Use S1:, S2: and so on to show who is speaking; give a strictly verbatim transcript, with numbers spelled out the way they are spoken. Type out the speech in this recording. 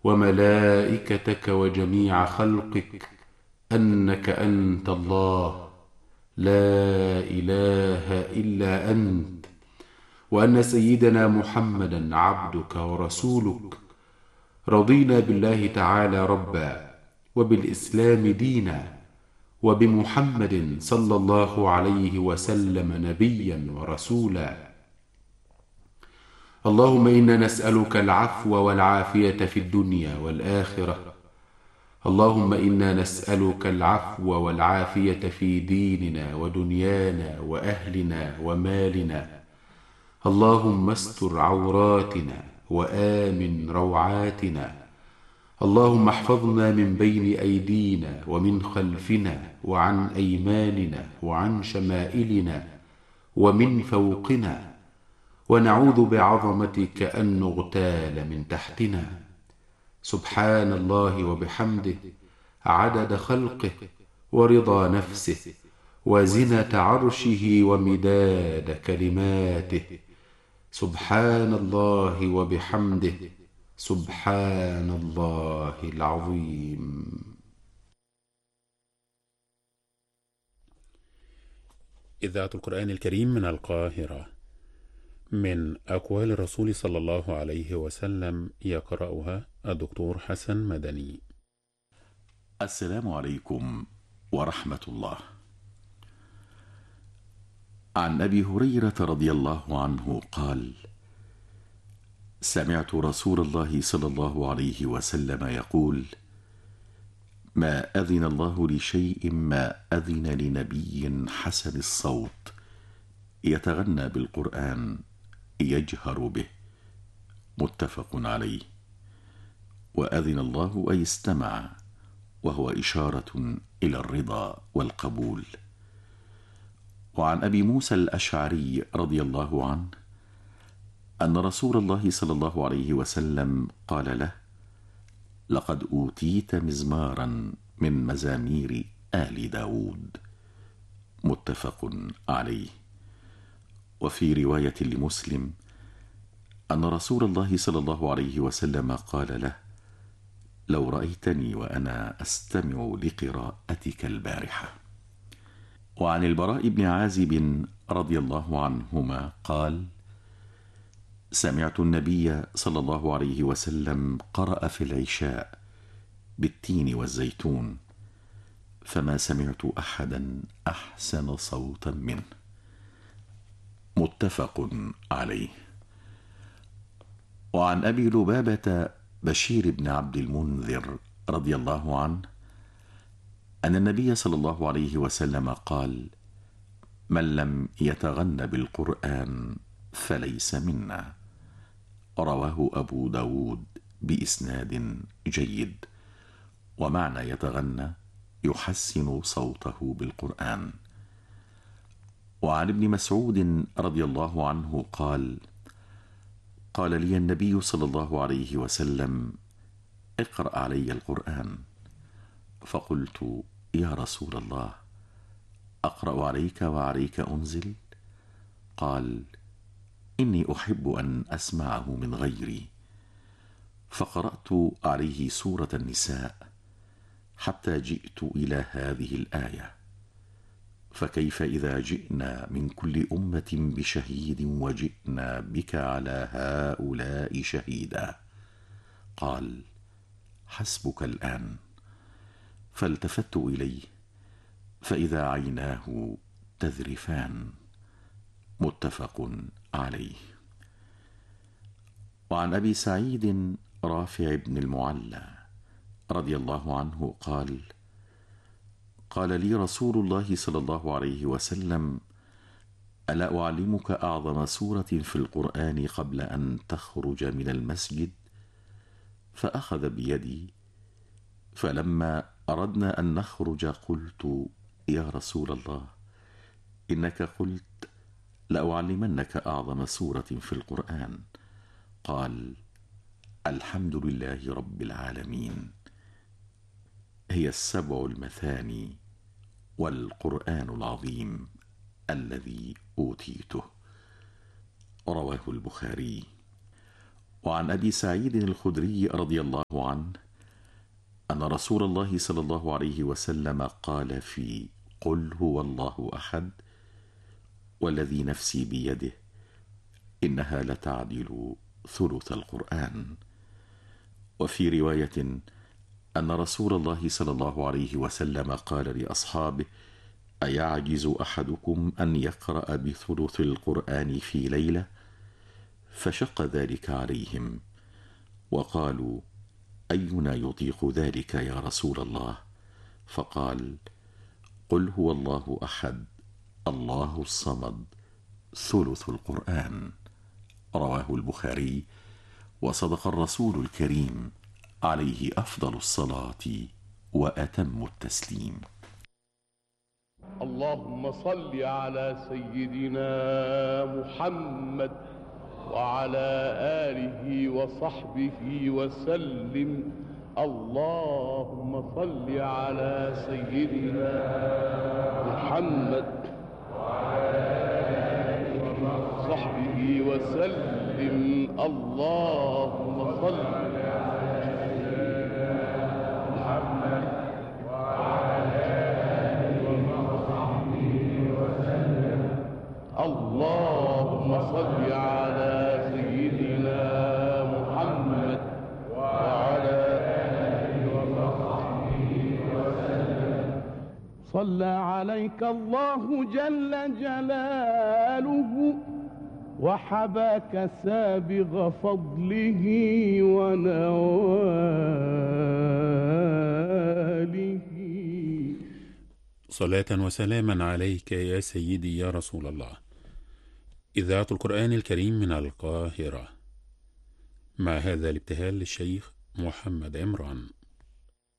S1: وملائكتك وجميع خلقك أنك أنت الله لا إله إلا أنت، وأن سيدنا محمدا عبدك ورسولك. رضينا بالله تعالى ربا، وبالإسلام دينا، وبمحمد صلى الله عليه وسلم نبيا ورسولا. اللهم إنا نسألك العفو والعافية في الدنيا والآخرة. اللهم إنا نسألك العفو والعافية في ديننا ودنيانا وأهلنا ومالنا. اللهم استر عوراتنا وآمن روعاتنا. اللهم احفظنا من بين أيدينا ومن خلفنا وعن أيماننا وعن شمائلنا ومن فوقنا، ونعوذ بعظمتك أن نغتال من تحتنا. سبحان الله وبحمده، عدد خلقه ورضا نفسه وزنة عرشه ومداد كلماته. سبحان الله وبحمده، سبحان الله العظيم.
S2: إذاعة القرآن الكريم من القاهرة، من أقوال الرسول صلى الله عليه وسلم، يقرأها الدكتور حسن مدني.
S3: السلام عليكم ورحمة الله. عن أبي هريرة رضي الله عنه قال: سمعت رسول الله صلى الله عليه وسلم يقول: ما أذن الله لشيء ما أذن لنبي حسن الصوت يتغنى بالقرآن يجهر به. متفق عليه. وأذن الله أي استمع، وهو إشارة إلى الرضا والقبول. وعن أبي موسى الأشعري رضي الله عنه أن رسول الله صلى الله عليه وسلم قال له: لقد أوتيت مزمارا من مزامير آل داود. متفق عليه. وفي رواية لمسلم أن رسول الله صلى الله عليه وسلم قال له: لو رأيتني وأنا أستمع لقراءتك البارحة. وعن البراء بن عازب رضي الله عنهما قال: سمعت النبي صلى الله عليه وسلم قرأ في العشاء بالتين والزيتون، فما سمعت أحدا أحسن صوتا منه. متفق عليه. وعن أبي لبابة بشير بن عبد المنذر رضي الله عنه أن النبي صلى الله عليه وسلم قال: من لم يتغن بالقرآن فليس منا. رواه أبو داود بإسناد جيد. ومعنى يتغنى يحسن صوته بالقرآن. وعن ابن مسعود رضي الله عنه قال: قال لي النبي صلى الله عليه وسلم: اقرأ علي القرآن. فقلت: يا رسول الله، أقرأ عليك وعليك أنزل؟ قال: إني أحب أن أسمعه من غيري. فقرأت عليه سورة النساء حتى جئت إلى هذه الآية: فكيف إذا جئنا من كل أمة بشهيد وجئنا بك على هؤلاء شهيدا. قال: حسبك الآن. فالتفت إليه فإذا عيناه تذرفان. متفق عليه. وعن أبي سعيد رافع بن المعلى رضي الله عنه قال: قال لي رسول الله صلى الله عليه وسلم: ألا أعلمك أعظم سورة في القرآن قبل أن تخرج من المسجد؟ فأخذ بيدي، فلما أردنا أن نخرج قلت: يا رسول الله، إنك قلت لأعلمنك أعظم سورة في القرآن. قال: الحمد لله رب العالمين، هي السبع المثاني والقرآن العظيم الذي أوتيته. رواه البخاري. وعن أبي سعيد الخدري رضي الله عنه أن رسول الله صلى الله عليه وسلم قال في قل هو الله أحد: والذي نفسي بيده إنها لتعدل ثلث القرآن. وفي رواية أن رسول الله صلى الله عليه وسلم قال لأصحابه: أيعجز أحدكم أن يقرأ بثلث القرآن في ليلة؟ فشق ذلك عليهم وقالوا: أينا يطيق ذلك يا رسول الله؟ فقال: قل هو الله أحد الله الصمد ثلث القرآن. رواه البخاري. وصدق الرسول الكريم عليه أفضل الصلاة وأتم التسليم.
S4: اللهم صل على سيدنا محمد وعلى آله وصحبه وسلم. اللهم صل على سيدنا محمد وعلى آله وصحبه وسلم. اللهم صل على سيدنا محمد وعلى آله وصحبه وسلم. اللهم صل على سيدنا محمد وعلى آله وصحبه وسلم. صلى عليك الله جل جلاله وحباك سابغ فضله ونواله.
S2: صلاة وسلاما عليك يا سيدي يا رسول الله. إذاعة القرآن الكريم من القاهرة، مع هذا الابتهال للشيخ محمد عمران.